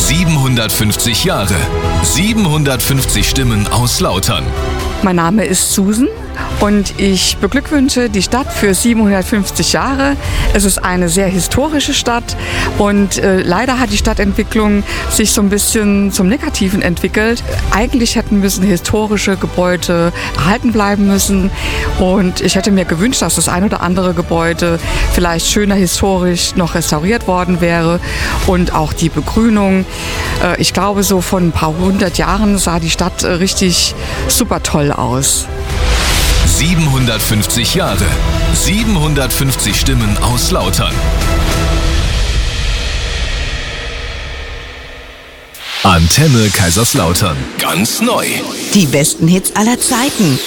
750 Jahre, 750 Stimmen aus Lautern. Mein Name ist Susan und ich beglückwünsche die Stadt für 750 Jahre. Es ist eine sehr historische Stadt und leider hat die Stadtentwicklung sich so ein bisschen zum Negativen entwickelt. Eigentlich hätten müssen historische Gebäude erhalten bleiben müssen und ich hätte mir gewünscht, dass das ein oder andere Gebäude vielleicht schöner historisch noch restauriert worden wäre und auch die Begrünung. Ich glaube, so von ein paar hundert Jahren sah die Stadt richtig super toll aus. 750 Jahre, 750 Stimmen aus Lautern. Antenne Kaiserslautern. Ganz neu. Die besten Hits aller Zeiten.